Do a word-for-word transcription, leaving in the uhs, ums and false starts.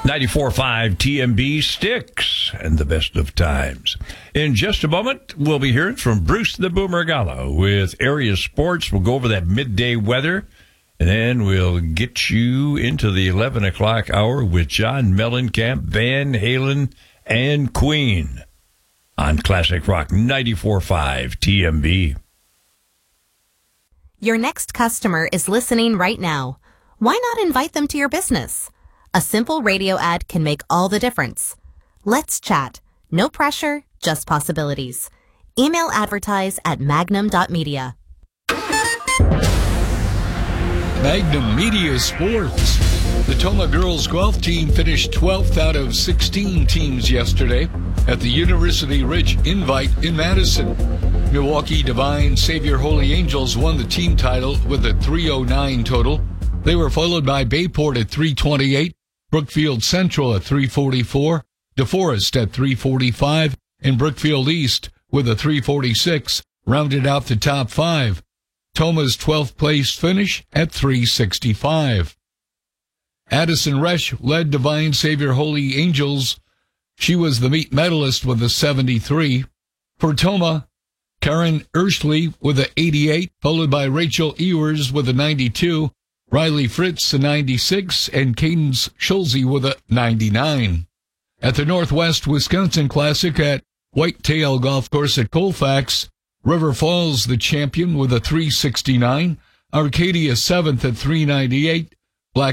ninety-four point five T M B Sticks and the best of times. In just a moment, we'll be hearing from Bruce the Boomer Gallo with Area Sports. We'll go over that midday weather, and then we'll get you into the eleven o'clock hour with John Mellencamp, Van Halen, and Queen on Classic Rock ninety-four point five T M B. Your next customer is listening right now. Why not invite them to your business? A simple radio ad can make all the difference. Let's chat. No pressure, just possibilities. Email advertise at magnum dot media. Magnum Media Sports. The Tomah girls golf team finished twelfth out of sixteen teams yesterday at the University Ridge Invite in Madison. Milwaukee Divine Savior Holy Angels won the team title with a three oh nine total. They were followed by Bayport at three twenty-eight, Brookfield Central at three forty-four, DeForest at three forty-five, and Brookfield East with a three forty-six rounded out the top five. Tomah's twelfth place finish at three sixty-five. Addison Resch led Divine Savior Holy Angels. She was the meet medalist with a seventy-three. For Tomah, Karen Ershley with a eighty-eight, followed by Rachel Ewers with a ninety-two, Riley Fritz a ninety-six, and Cadence Schulze with a ninety-nine. At the Northwest Wisconsin Classic at Whitetail Golf Course at Colfax, River Falls the champion with a three sixty-nine, Arcadia seventh at three ninety-eight,